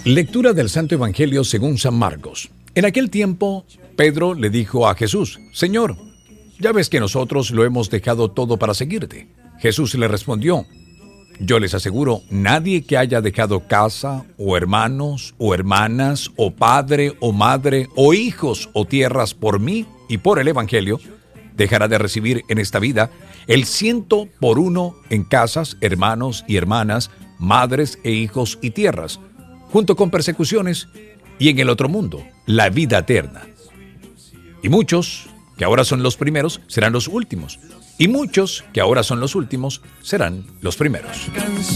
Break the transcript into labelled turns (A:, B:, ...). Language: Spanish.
A: Lectura del Santo Evangelio según San Marcos. En aquel tiempo, Pedro le dijo a Jesús: Señor, ya ves que nosotros lo hemos dejado todo para seguirte. Jesús le respondió: Yo les aseguro, nadie que haya dejado casa, o hermanos, o hermanas, o padre, o madre, o hijos, o tierras por mí y por el Evangelio, dejará de recibir en esta vida el 100 por 1 en casas, hermanos y hermanas, madres e hijos y tierras, junto con persecuciones, y en el otro mundo, la vida eterna. Y muchos, que ahora son los primeros, serán los últimos. Y muchos, que ahora son los últimos, serán los primeros.